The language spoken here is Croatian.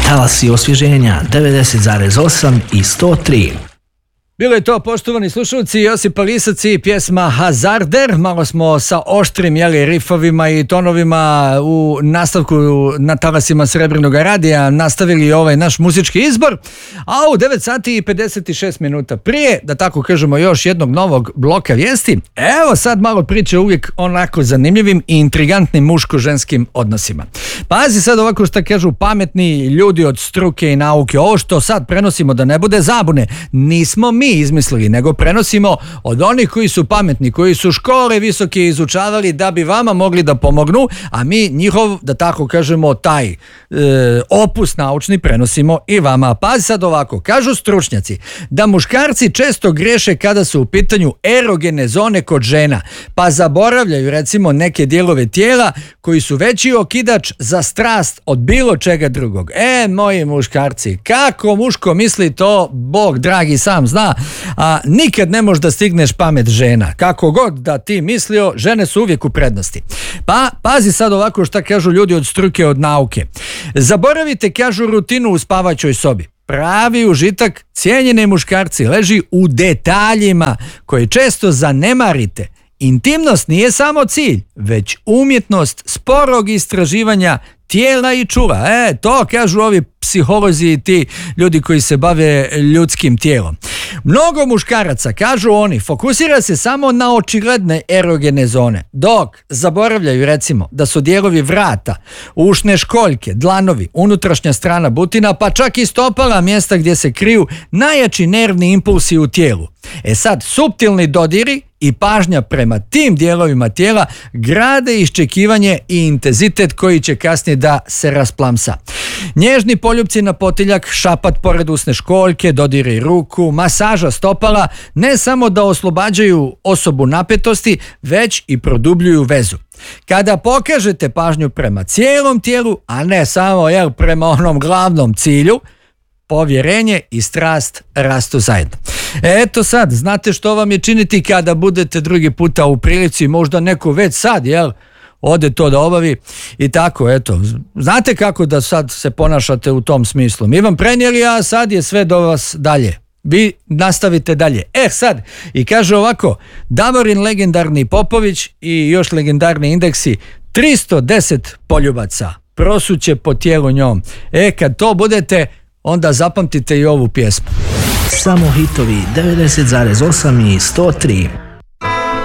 Talasi osvježenja 90,8 i 103. Bilo je to, poštovani slušalci, Josip Lisac i pjesma Hazarder. Malo smo sa oštrim rifovima i tonovima u nastavku na talasima Srebrnog radija nastavili ovaj naš muzički izbor. A u 9 sati i 56 minuta prije, da tako kažemo, još jednog novog bloka vijesti. Evo sad malo priče uvijek onako zanimljivim i intrigantnim muško-ženskim odnosima. Pazi sad ovako što kažu pametni ljudi od struke i nauke. Ovo što sad prenosimo, da ne bude zabune, nismo mi izmislili, nego prenosimo od onih koji su pametni, koji su škole visoke izučavali da bi vama mogli da pomognu, a mi njihov, da tako kažemo, taj opus naučni prenosimo i vama. Pazi sad ovako, kažu stručnjaci da muškarci često greše kada su u pitanju erogene zone kod žena, pa zaboravljaju recimo neke dijelove tijela koji su veći okidač za strast od bilo čega drugog. Moji muškarci, kako muško misli, to Bog dragi sam zna, a nikad ne možeš da stigneš pamet žena. Kako god da ti mislio, žene su uvijek u prednosti. Pa pazi sad ovako šta kažu ljudi od struke, od nauke. Zaboravite, kažu, rutinu u spavaćoj sobi. Pravi užitak, cijenjeni muškarci, leži u detaljima koje često zanemarite. Intimnost nije samo cilj, već umjetnost sporog istraživanja tijela i čula. To kažu ovi psiholozi i ti ljudi koji se bave ljudskim tijelom. Mnogo muškaraca, kažu oni, fokusira se samo na očigledne erogene zone, dok zaboravljaju recimo da su dijelovi vrata, ušne školjke, dlanovi, unutrašnja strana butina, pa čak i stopala, mjesta gdje se kriju najjači nervni impulsi u tijelu. Sad, suptilni dodiri i pažnja prema tim dijelovima tijela grade iščekivanje i intenzitet koji će kasnije da se rasplamsa. Nježni poljupci na potiljak, šapat pored usne školjke, dodiri ruku, masaža stopala ne samo da oslobađaju osobu napetosti, već i produbljuju vezu. Kada pokažete pažnju prema cijelom tijelu, a ne samo prema onom glavnom cilju, povjerenje i strast rastu zajedno. Eto sad, znate što vam je činiti kada budete drugi puta u prilici, možda neko već sad, ode to da obavi i tako, eto. Znate kako da sad se ponašate u tom smislu. Mi vam prenijeli, a sad je sve do vas dalje. Vi nastavite dalje. Sad, i kaže ovako, Davorin legendarni Popović i još legendarni Indeksi, 310 poljubaca prosuće po tijelu njom. Kad to budete, onda zapamtite i ovu pjesmu. Samo hitovi 90,8 i 103.